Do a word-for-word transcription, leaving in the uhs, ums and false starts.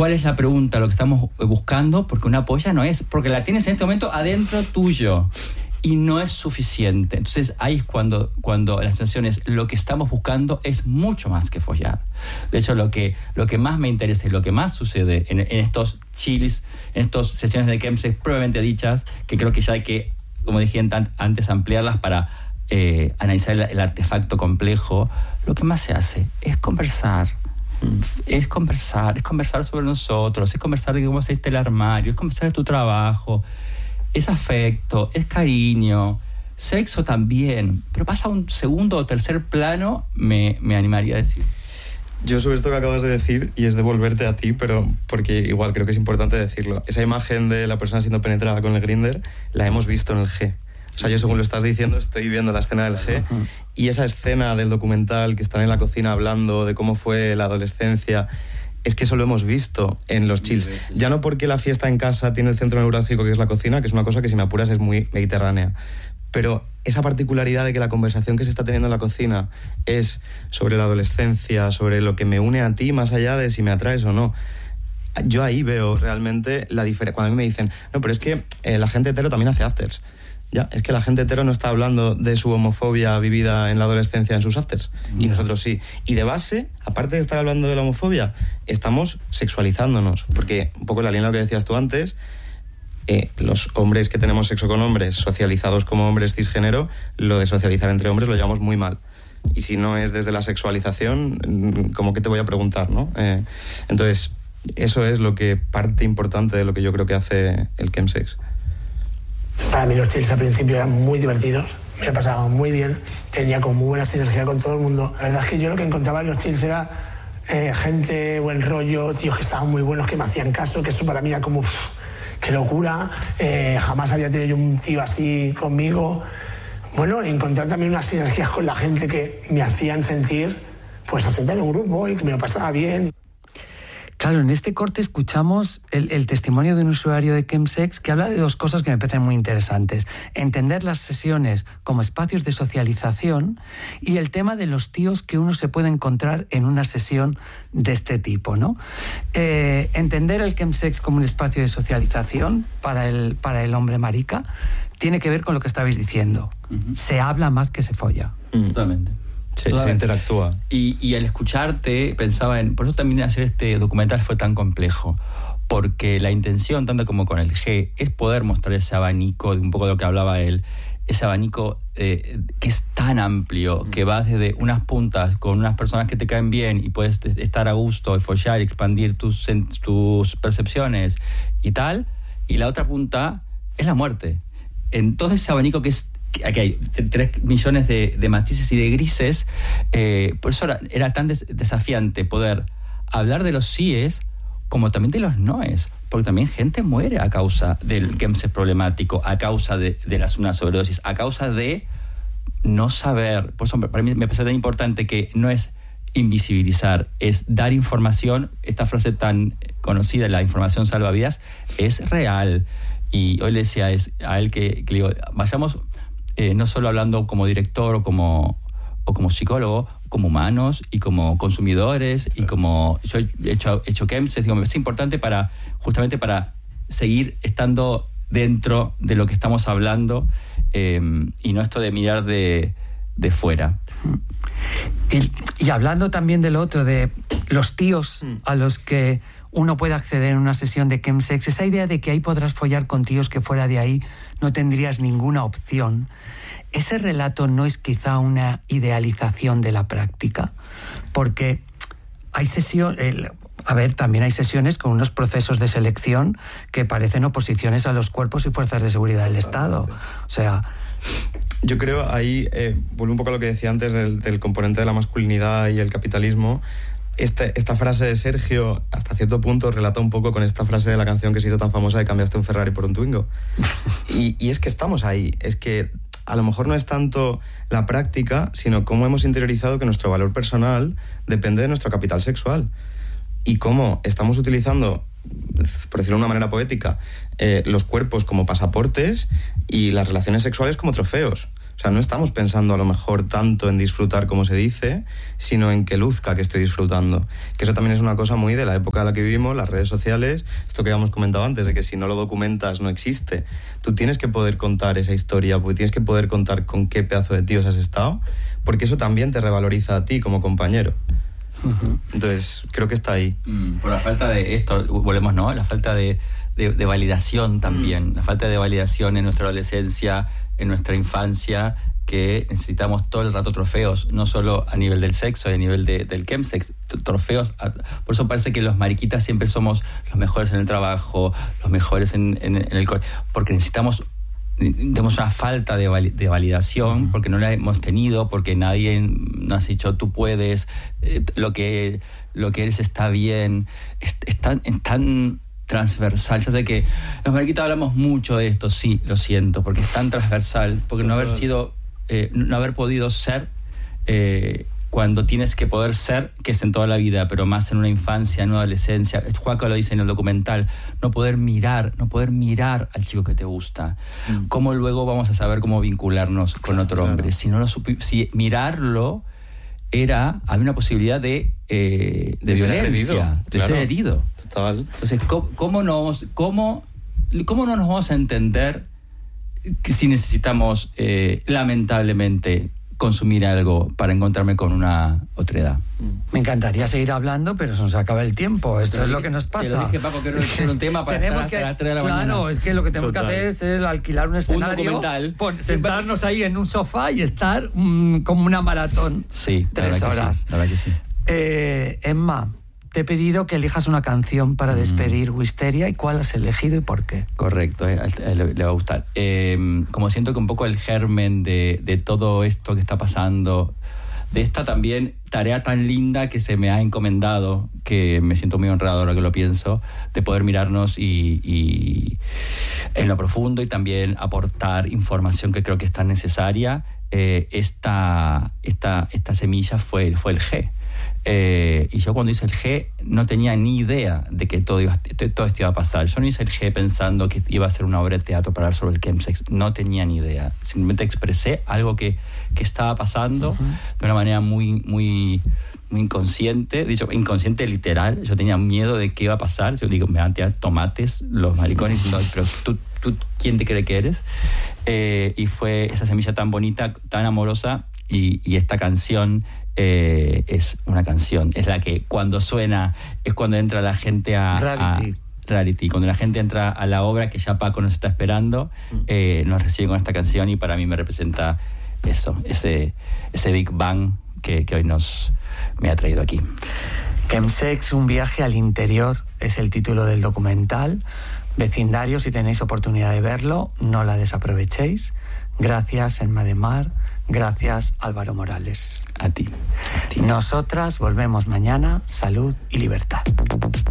¿cuál es la pregunta? Lo que estamos buscando, porque una polla no es, porque la tienes en este momento adentro tuyo. Y no es suficiente. Entonces ahí es cuando, cuando la sensación es lo que estamos buscando es mucho más que follar. De hecho, lo que, lo que más me interesa y lo que más sucede en, en estos chills, en estas sesiones de chemsex probablemente dichas, que creo que ya hay que, como dije antes, ampliarlas para eh, analizar el, el artefacto complejo, lo que más se hace es conversar. Es conversar, es conversar sobre nosotros, es conversar de cómo se viste el armario, es conversar de tu trabajo. Es afecto, es cariño, sexo también, pero pasa a un segundo o tercer plano, me, me animaría a decir. Yo sobre esto que acabas de decir, y es devolverte a ti, pero porque igual creo que es importante decirlo, esa imagen de la persona siendo penetrada con el Grindr la hemos visto en el G. O sea, yo según lo estás diciendo estoy viendo la escena del G, uh-huh. Y esa escena del documental que están en la cocina hablando de cómo fue la adolescencia... Es que eso lo hemos visto en los chills. Ya no porque la fiesta en casa tiene el centro neurálgico que es la cocina, que es una cosa que si me apuras es muy mediterránea. Pero esa particularidad de que la conversación que se está teniendo en la cocina es sobre la adolescencia, sobre lo que me une a ti más allá de si me atraes o no. Yo ahí veo realmente la diferencia. Cuando a mí me dicen, no, pero es que eh, la gente hetero también hace afters. Ya, es que la gente hetero no está hablando de su homofobia vivida en la adolescencia en sus afters. Y nosotros sí. Y de base, aparte de estar hablando de la homofobia, estamos sexualizándonos. Porque, un poco en la línea de lo que decías tú antes, eh, los hombres que tenemos sexo con hombres, socializados como hombres cisgénero, lo de socializar entre hombres lo llevamos muy mal. Y si no es desde la sexualización, ¿cómo que te voy a preguntar, no? Eh, entonces, eso es lo que parte importante de lo que yo creo que hace el chemsex. Para mí los chills al principio eran muy divertidos, me lo pasaba muy bien, tenía como muy buena sinergia con todo el mundo. La verdad es que yo lo que encontraba en los chills era eh, gente, buen rollo, tíos que estaban muy buenos, que me hacían caso, que eso para mí era como, uff, qué locura, eh, jamás había tenido yo un tío así conmigo. Bueno, encontrar también unas sinergias con la gente que me hacían sentir, pues aceptar un grupo y que me lo pasaba bien. Claro, en este corte escuchamos el, el testimonio de un usuario de chemsex que habla de dos cosas que me parecen muy interesantes. Entender las sesiones como espacios de socialización y el tema de los tíos que uno se puede encontrar en una sesión de este tipo, ¿no? Eh, entender el chemsex como un espacio de socialización para el, para el hombre marica tiene que ver con lo que estabais diciendo. Uh-huh. Se habla más que se folla. Uh-huh. Totalmente. Sí, se interactúa. Y, y al escucharte pensaba en... Por eso también hacer este documental fue tan complejo, porque la intención, tanto como con el G, es poder mostrar ese abanico, de un poco de lo que hablaba él, ese abanico eh, que es tan amplio, mm. que va desde unas puntas con unas personas que te caen bien y puedes estar a gusto y follar y expandir tus, tus percepciones y tal, y la otra punta es la muerte. En todo ese abanico que es... Aquí hay tres millones de, de matices y de grises, eh, por eso era, era tan des, desafiante poder hablar de los síes como también de los noes, porque también gente muere a causa del chemsex problemático, a causa de, de las, una sobredosis, a causa de no saber. Por eso para mí me parece tan importante que no es invisibilizar, es dar información. Esta frase tan conocida, la información salva vidas, es real. Y hoy le decía a él que, que le digo, vayamos... Eh, no solo hablando como director o como, o como psicólogo, como humanos y como consumidores y como... Yo he hecho, he hecho chemsex, digo, me parece importante para, justamente para seguir estando dentro de lo que estamos hablando eh, y no esto de mirar de, de fuera. Y, y hablando también del otro, de los tíos a los que uno puede acceder en una sesión de chemsex, esa idea de que ahí podrás follar con tíos que fuera de ahí no tendrías ninguna opción. ¿Ese relato no es quizá una idealización de la práctica? Porque hay sesiones... A ver, también hay sesiones con unos procesos de selección que parecen oposiciones a los cuerpos y fuerzas de seguridad del Estado. O sea... Yo creo ahí, eh, vuelvo un poco a lo que decía antes del, del componente de la masculinidad y el capitalismo. Este, esta frase de Sergio, hasta cierto punto, relata un poco con esta frase de la canción que se hizo tan famosa de cambiaste un Ferrari por un Twingo. Y, y es que estamos ahí. Es que a lo mejor no es tanto la práctica, sino cómo hemos interiorizado que nuestro valor personal depende de nuestro capital sexual. Y cómo estamos utilizando, por decirlo de una manera poética, eh, los cuerpos como pasaportes y las relaciones sexuales como trofeos. O sea, no estamos pensando a lo mejor tanto en disfrutar como se dice, sino en que luzca que estoy disfrutando. Que eso también es una cosa muy de la época en la que vivimos, las redes sociales, esto que habíamos comentado antes, de que si no lo documentas no existe. Tú tienes que poder contar esa historia, porque tienes que poder contar con qué pedazo de tíos has estado, porque eso también te revaloriza a ti como compañero. Uh-huh. Entonces, creo que está ahí. Mm, por la falta de esto, volvemos, ¿no? La falta de, de, de validación también, mm. la falta de validación en nuestra adolescencia, en nuestra infancia, que necesitamos todo el rato trofeos, no solo a nivel del sexo y a nivel de, del chemsex, trofeos. A, por eso parece que los mariquitas siempre somos los mejores en el trabajo, los mejores en, en, en el colegio, porque necesitamos tenemos una falta de, vali- de validación, porque no la hemos tenido, porque nadie nos ha dicho tú puedes, eh, lo que lo que eres está bien, es, es, tan, es tan transversal. Ya sé que los mariquitas hablamos mucho de esto, sí, lo siento, porque es tan transversal, porque no haber sido, eh, no haber podido ser eh, cuando tienes que poder ser, que es en toda la vida, pero más en una infancia, en una adolescencia. Juaco lo dice en el documental, no poder mirar, no poder mirar al chico que te gusta. Mm. ¿Cómo luego vamos a saber cómo vincularnos con otro claro. hombre? Si no lo supi- si mirarlo era, había una posibilidad de, eh, de, de violencia, herido, de claro. ser herido. Total. Entonces, ¿cómo, cómo, nos, cómo, ¿cómo no nos vamos a entender si necesitamos, eh, lamentablemente, consumir algo para encontrarme con una otredad? Me encantaría seguir hablando, pero se nos acaba el tiempo. Esto te es lo lo dije, que nos pasa. Te lo dije, Paco, que era un tema para tenemos estar que, hasta las tres de la claro, mañana. Claro, es que lo que tenemos Total. que hacer es, es alquilar un escenario, un pon, sentarnos ahí en un sofá y estar mmm, como una maratón. Sí, tres la horas. Sí, la verdad que sí. Eh, Emma, te he pedido que elijas una canción para despedir mm. Wisteria. ¿Y cuál has elegido y por qué? Correcto, eh, le, le va a gustar. Eh, como siento que un poco el germen de, de todo esto que está pasando, de esta también tarea tan linda que se me ha encomendado, que me siento muy honrado ahora que lo pienso, de poder mirarnos y, y en lo profundo y también aportar información que creo que es tan necesaria. Eh, esta, esta, esta semilla fue, fue el G. Eh, y yo cuando hice el G no tenía ni idea de que todo, iba, todo esto iba a pasar. Yo no hice el G pensando que iba a ser una obra de teatro para hablar sobre el chemsex. No tenía ni idea. Simplemente expresé algo que, que estaba pasando uh-huh. de una manera muy, muy, muy inconsciente. Dicho, inconsciente literal. Yo tenía miedo de qué iba a pasar. Yo digo, me van a tirar tomates los maricones. No, pero tú, tú, ¿quién te cree que eres? Eh, y fue esa semilla tan bonita, tan amorosa. Y, y esta canción eh, es una canción, es la que cuando suena es cuando entra la gente a Rarity. a Rarity, cuando la gente entra a la obra que ya Paco nos está esperando, eh, nos recibe con esta canción y para mí me representa eso, ese, ese Big Bang que, que hoy nos me ha traído aquí. Chemsex, un viaje al interior, es el título del documental. Vecindario, si tenéis oportunidad de verlo, no la desaprovechéis. Gracias, Emma de Mar. Gracias, Álvaro Morales. A ti. A ti. Nosotras volvemos mañana. Salud y libertad.